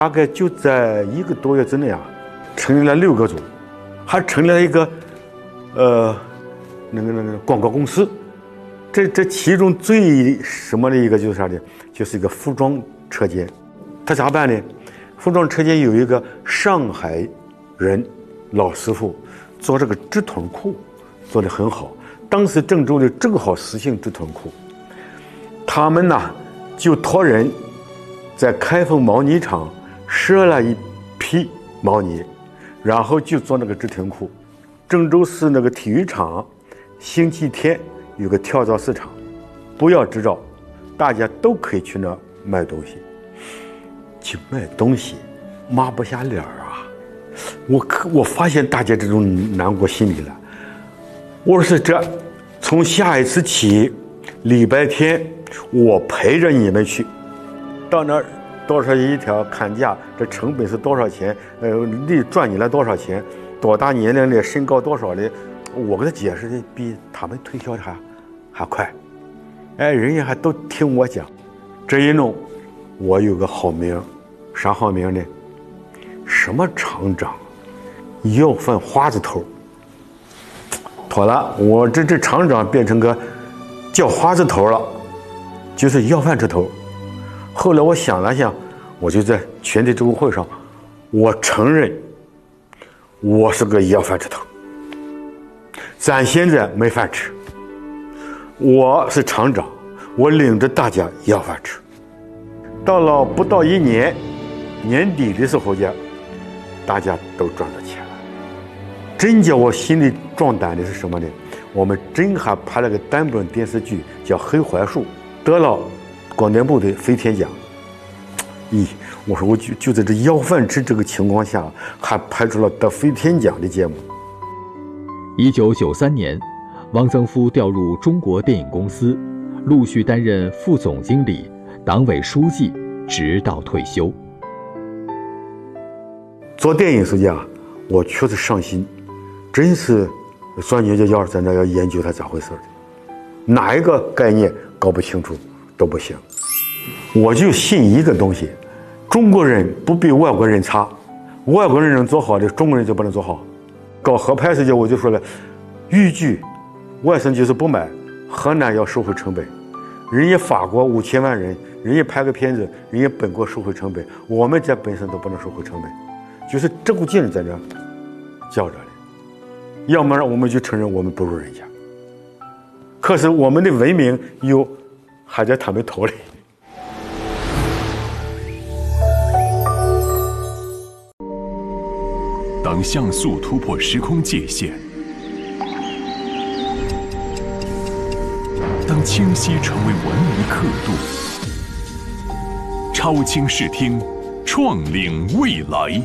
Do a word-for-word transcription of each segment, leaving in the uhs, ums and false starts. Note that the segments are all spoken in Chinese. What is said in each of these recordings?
大概就在一个多月之内啊，成立了六个组，还成立了一个呃那个那个广告公司。这这其中最什么的一个就是啥呢？就是一个服装车间。他咋办呢？服装车间有一个上海人老师傅做这个直臀裤做得很好，当时郑州的正好实行直臀裤，他们呢就托人在开封毛呢厂赊了一批毛呢，然后就做那个直臀裤。郑州市那个体育场星期天有个跳蚤市场，不要执照，大家都可以去那卖东西。去卖东西抹不下脸啊！我可我发现大家这种难过心理了。我说是这，从下一次起，礼拜天我陪着你们去，到那儿多少一条砍价，这成本是多少钱？呃，利赚你了多少钱？多大年龄的，身高多少的？我给他解释的比他们推销的还还快。哎，人家还都听我讲。这一弄，我有个好名，啥好名呢？什么厂长，要饭花子头。妥了，我这这厂长变成个叫花子头了，就是要饭之头。后来我想了想，我就在全体职工会上，我承认我是个要饭之头。咱现在没饭吃，我是厂长，我领着大家要饭吃。到了不到一年，年底的时候呀，大家都赚到钱了。真叫我心里壮胆的是什么呢？我们真还拍了个单本电视剧，叫《黑槐树》，得了广电部的飞天奖。咦，我说我就就在这要饭吃这个情况下，还拍出了得飞天奖的节目。 一九九三年，汪曾夫调入中国电影公司，陆续担任副总经理、党委书记，直到退休。 做电影时间啊，我确实上心，真是钻牛角尖，在那要研究它咋回事的，哪一个概念搞不清楚都不行。我就信一个东西，中国人不比外国人差，外国人能做好的，中国人就不能做好。搞合拍时间我就说了，豫剧外省就是不买，河南要收回成本，人家法国五千万人，人家拍个片子，人家本国收回成本，我们在本省都不能收回成本，就是这股劲在这较着的。要么我们就承认我们不如人家，可是我们的文明又还在他们头里。 当像素突破时空界限，当清晰成为文明刻度，超清视听，创领未来。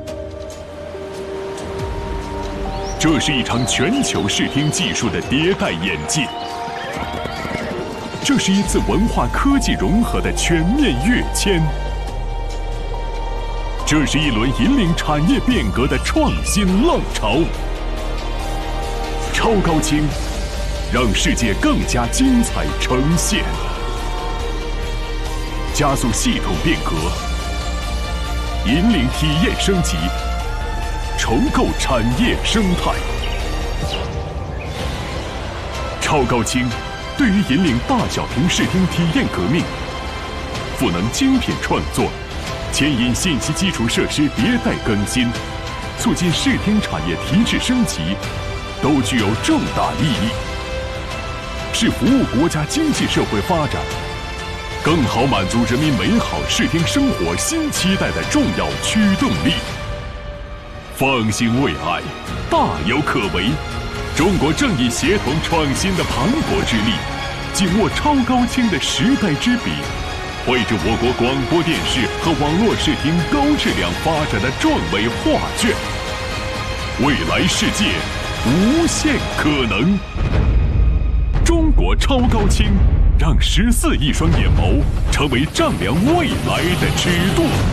这是一场全球视听技术的迭代演进，这是一次文化科技融合的全面跃迁。这是一轮引领产业变革的创新浪潮。超高清，让世界更加精彩呈现，加速系统变革，引领体验升级，重构产业生态。超高清对于引领大小屏视听体验革命，赋能精品创作，牵引信息基础设施迭代更新，促进视听产业提质升级，都具有重大意义，是服务国家经济社会发展，更好满足人民美好视听生活新期待的重要驱动力。方兴未艾，大有可为。中国正以协同创新的磅礴之力，紧握超高清的时代之笔，绘制我国广播电视和网络视听高质量发展的壮伟画卷。未来世界无限可能。中国超高清，让十四亿双眼眸成为丈量未来的尺度。